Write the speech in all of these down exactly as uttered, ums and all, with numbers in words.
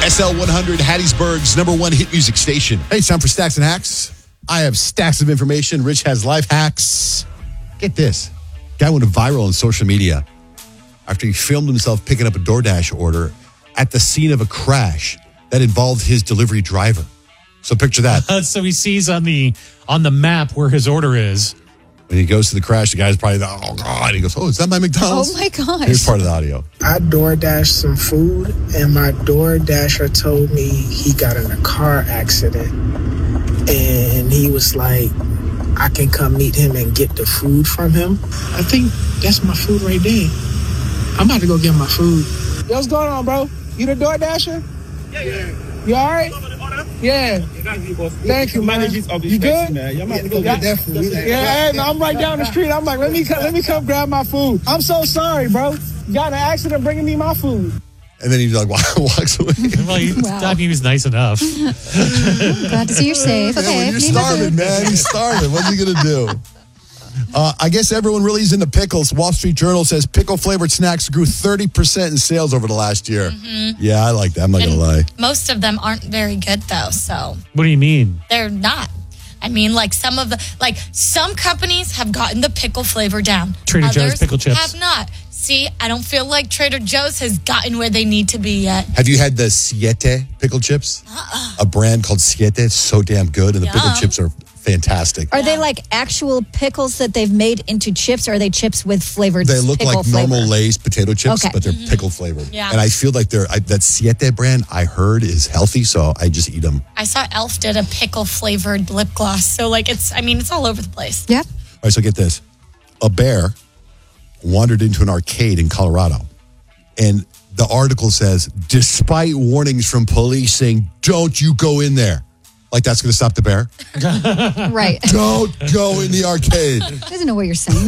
S L one hundred, Hattiesburg's number one hit music station. Hey, it's time for Stacks and Hacks. I have stacks of information. Rich has life hacks. Get this. Guy went viral on social media after he filmed himself picking up a DoorDash order at the scene of a crash that involved his delivery driver. So picture that. Uh, so he sees on the on the map where his order is. When he goes to the crash, the guy's probably, oh, God. He goes, oh, is that my McDonald's? Oh, my gosh. Here's part of the audio. I DoorDashed some food, and my DoorDasher told me he got in a car accident. And he was like, I can come meet him and get the food from him. I think that's my food right there. I'm about to go get my food. Yo, what's going on, bro? You the DoorDasher? Yeah, yeah. You all right? Yeah. Thank you, man. You good? Yeah, definitely. Yeah, hey, man, I'm right down the street. I'm like, let me come, let me come grab my food. I'm so sorry, bro. You got in an accident bringing me my food. And then he like walks away. Well, he, Wow. thought he was nice enough. Glad to see you're safe. Okay. Yeah, well, you're if you need my starving, food. man. He's starving. What's he going to do? Uh, I guess everyone really is into pickles. Wall Street Journal says pickle-flavored snacks grew thirty percent in sales over the last year. Mm-hmm. Yeah, I like that. I'm not going to lie. Most of them aren't very good, though, so What do you mean? they're not. I mean, like some of the, like some companies have gotten the pickle flavor down. Trader Joe's Others pickle chips. have not. See, I don't feel like Trader Joe's has gotten where they need to be yet. Have you had the Siete pickle chips? Uh-uh. A brand called Siete. It's so damn good, and the Yum. pickle chips are fantastic. Are they like actual pickles that they've made into chips, or are they chips with flavored They look pickle like flavor? normal Lay's potato chips, Okay. but they're pickle flavored. Yeah. And I feel like they're I, that Siete brand I heard is healthy, so I just eat them. I saw Elf did a pickle flavored lip gloss, so like it's, I mean, it's all over the place. Yep. All right, so get this. A bear wandered into an arcade in Colorado, and the article says, despite warnings from police saying, don't you go in there. Like that's going to stop the bear? Right. Don't go in the arcade. Doesn't know what you're saying.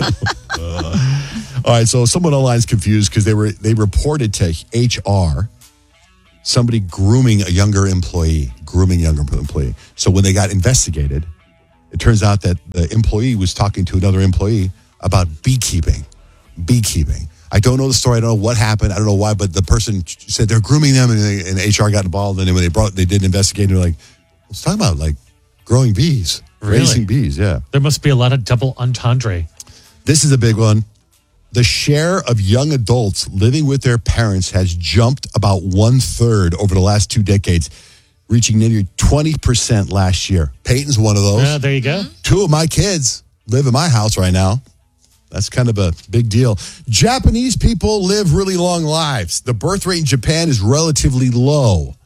All right, so someone online is confused because they were they reported to H R somebody grooming a younger employee, grooming a younger employee. So when they got investigated, it turns out that the employee was talking to another employee about beekeeping. Beekeeping. I don't know the story. I don't know what happened. I don't know why, but the person said they're grooming them, and, they, and H R got involved. And then when they brought, they did an investigation. They're like, let's talk about like growing bees, Really? raising bees. Yeah. There must be a lot of double entendre. This is a big one. The share of young adults living with their parents has jumped about one third over the last two decades, reaching nearly twenty percent last year. Peyton's one of those. Uh, there you go. Two of my kids live in my house right now. That's kind of a big deal. Japanese people live really long lives. The birth rate in Japan is relatively low.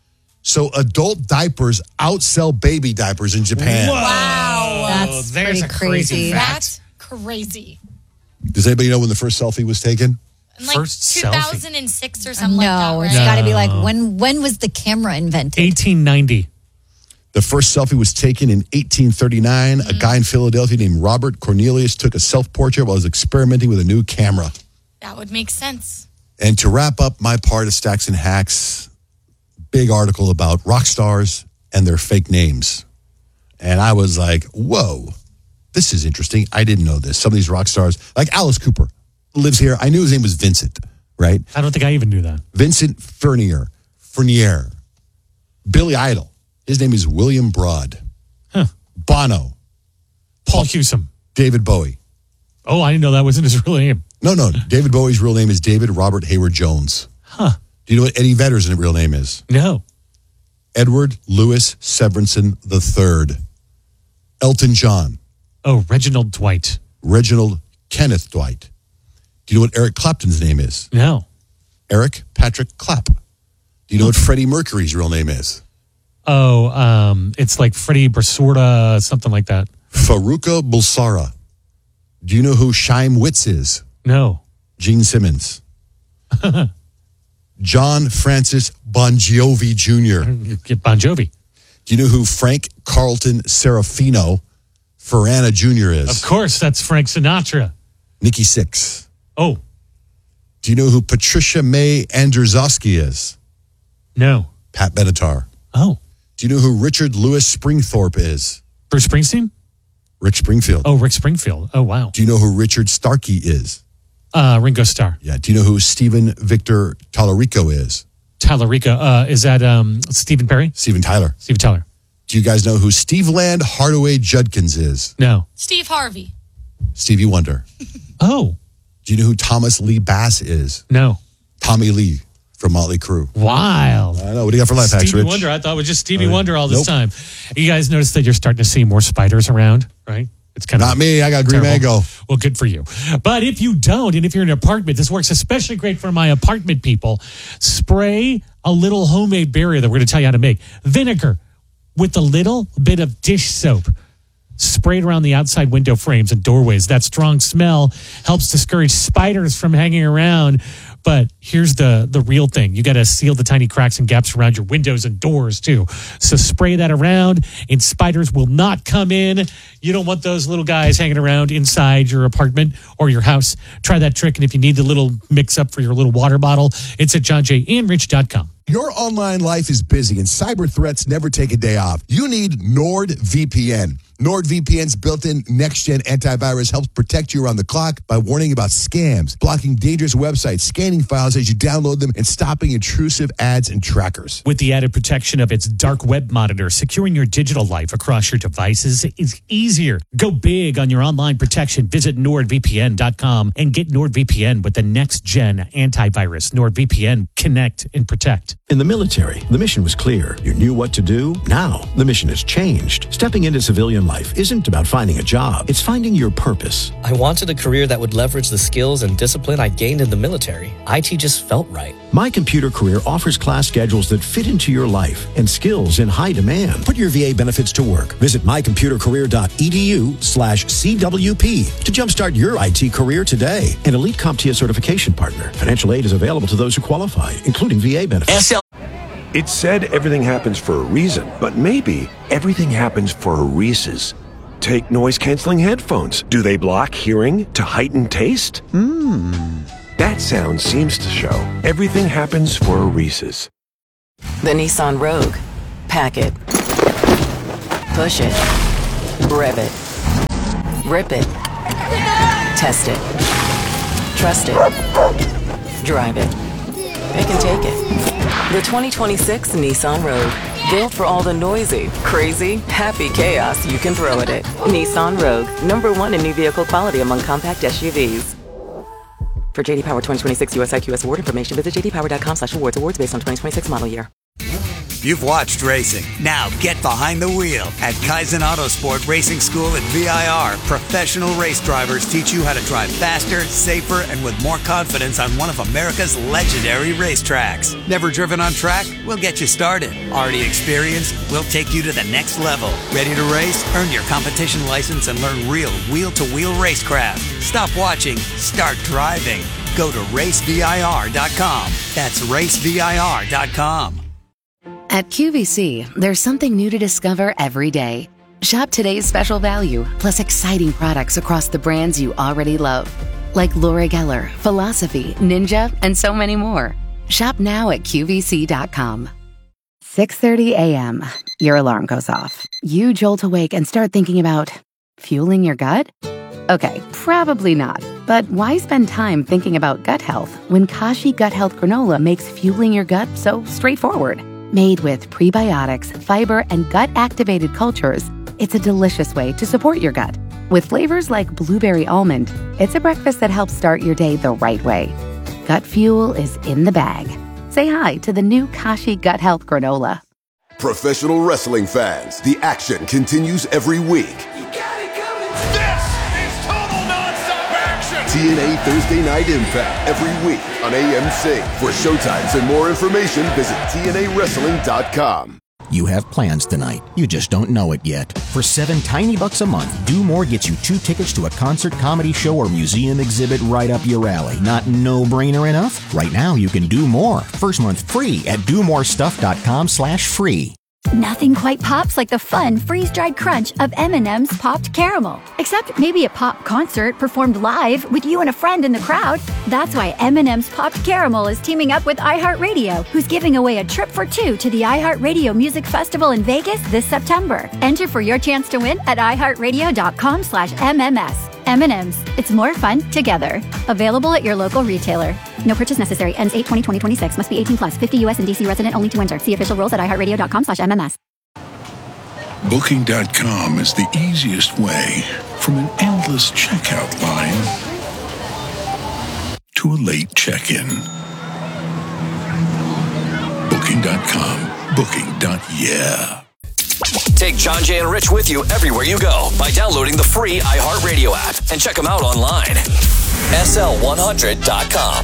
So adult diapers outsell baby diapers in Japan. Wow. That's there's pretty a crazy crazy. fact. That's crazy. Does anybody know when the first selfie was taken? In like First two thousand six or No, something like that, it's right? got to be like when when was the camera invented? eighteen ninety. The first selfie was taken in eighteen thirty-nine. Mm-hmm. A guy in Philadelphia named Robert Cornelius took a self-portrait while he was experimenting with a new camera. That would make sense. And to wrap up my part of Stacks and Hacks, big article about rock stars and their fake names. And I was like, whoa, this is interesting. I didn't know this. Some of these rock stars, like Alice Cooper, lives here. I knew his name was Vincent, right? I don't think I even knew that. Vincent Furnier, Furnier. Billy Idol. His name is William Broad. Huh. Bono. Paul Hewsome. David Bowie. Oh, I didn't know that wasn't his real name. No, no. David Bowie's real name is David Robert Hayward Jones. Huh. Do you know what Eddie Vedder's real name is? No. Edward Louis Severinsen the third. Elton John. Oh, Reginald Dwight. Reginald Kenneth Dwight. Do you know what Eric Clapton's name is? No. Eric Patrick Clapp. Do you know what Freddie Mercury's real name is? Oh, um, it's like Freddie Brasorta, something like that. Faruqa Bulsara. Do you know who Chaim Witz is? No. Gene Simmons. John Francis Bon Jovi Junior Get Bon Jovi. Do you know who Frank Carlton Serafino Ferrana Junior is? Of course, that's Frank Sinatra. Nikki Sixx. Oh, Do you know who Patricia May Andrzejowski is? no. Pat Benatar. Oh, Do you know who Richard Lewis Springthorpe is? Bruce Springsteen? Rick Springfield. Oh, Rick Springfield. Oh, wow. Do you know who Richard Starkey is? Uh, Ringo Starr. Yeah. Do you know who Stephen Victor Tallarico is? Tallarica. Uh, is that um, Stephen Perry? Steven Tyler. Steven Tyler. Do you guys know who Steve Land Hardaway Judkins is? No. Steve Harvey. Stevie Wonder. Oh. Do you know who Thomas Lee Bass is? No. Tommy Lee from Motley Crue. Wild. I know. What do you got for life hacks, Stevie Rich? Wonder. I thought it was just Stevie Uh, Wonder all this nope. time. You guys notice that you're starting to see more spiders around, right? It's kind Not of me. I got green terrible. mango. Well, good for you. But if you don't, and if you're in an apartment, this works especially great for my apartment people. Spray a little homemade barrier that we're going to tell you how to make. Vinegar with a little bit of dish soap. Spray it around the outside window frames and doorways. That strong smell helps discourage spiders from hanging around. But here's the, the real thing. You got to seal the tiny cracks and gaps around your windows and doors, too. So spray that around, and spiders will not come in. You don't want those little guys hanging around inside your apartment or your house. Try that trick, and if you need the little mix-up for your little water bottle, it's at john j and rich dot com. Your online life is busy and cyber threats never take a day off. You need NordVPN. NordVPN's built-in next-gen antivirus helps protect you around the clock by warning about scams, blocking dangerous websites, scanning files as you download them, and stopping intrusive ads and trackers. With the added protection of its dark web monitor, securing your digital life across your devices is easier. Go big on your online protection. Visit nord v p n dot com and get NordVPN with the next-gen antivirus. NordVPN, connect and protect. In the military, the mission was clear. You knew what to do. Now, the mission has changed. Stepping into civilian life isn't about finding a job. It's finding your purpose. I wanted a career that would leverage the skills and discipline I gained in the military. I T just felt right. My Computer Career offers class schedules that fit into your life and skills in high demand. Put your V A benefits to work. Visit my computer career dot e d u slash C W P to jumpstart your I T career today. An Elite CompTIA certification partner. Financial aid is available to those who qualify, including V A benefits. It's said everything happens for a reason, but maybe everything happens for a Reese's. Take noise-canceling headphones. Do they block hearing to heighten taste? Hmm. That sound seems to show everything happens for a Reese's. The Nissan Rogue. Pack it. Push it. Rev it. Rip it. Test it. Trust it. Drive it. They can take it. The twenty twenty-six Nissan Rogue. Built for all the noisy, crazy, happy chaos you can throw at it. Nissan Rogue. Number one in new vehicle quality among compact S U Vs. For J D Power twenty twenty-six U S I Q S award information, visit j d power dot com slash awards. Awards based on twenty twenty-six model year. You've watched racing. Now get behind the wheel at Kaizen Autosport Racing School at V I R. Professional race drivers teach you how to drive faster, safer, and with more confidence on one of America's legendary racetracks. Never driven on track? We'll get you started. Already experienced? We'll take you to the next level. Ready to race? Earn your competition license and learn real wheel-to-wheel racecraft. Stop watching. Start driving. Go to race v i r dot com. That's race v i r dot com. At Q V C, there's something new to discover every day. Shop today's special value, plus exciting products across the brands you already love. Like Laura Geller, Philosophy, Ninja, and so many more. Shop now at q v c dot com. six thirty a.m. Your alarm goes off. You jolt awake and start thinking about fueling your gut? Okay, probably not. But why spend time thinking about gut health when Kashi Gut Health Granola makes fueling your gut so straightforward? Made with prebiotics, fiber, and gut-activated cultures, it's a delicious way to support your gut. With flavors like blueberry almond, it's a breakfast that helps start your day the right way. Gut fuel is in the bag. Say hi to the new Kashi Gut Health Granola. Professional wrestling fans, the action continues every week. T N A Thursday Night Impact every week on A M C. For showtimes and more information, visit T N A wrestling dot com. You have plans tonight. You just don't know it yet. For seven tiny bucks a month, Do More gets you two tickets to a concert, comedy show, or museum exhibit right up your alley. Not no-brainer enough? Right now, you can do more. First month free at do more stuff dot com slash free. Nothing quite pops like the fun freeze-dried crunch of M and M's Popped Caramel. Except maybe a pop concert performed live with you and a friend in the crowd. That's why M and M's Popped Caramel is teaming up with iHeartRadio, who's giving away a trip for two to the iHeartRadio Music Festival in Vegas this September. Enter for your chance to win at i heart radio dot com slash M M S. M and M's. It's more fun together. Available at your local retailer. No purchase necessary. Ends eight twenty twenty twenty-six. Must be eighteen plus. fifty U S and D C resident only to enter. See official rules at iHeartRadio.com slash MMS. Booking dot com is the easiest way from an endless checkout line to a late check-in. Booking dot com. Booking. Yeah. Take John, Jay, and Rich with you everywhere you go by downloading the free iHeartRadio app and check them out online. S L one hundred dot com.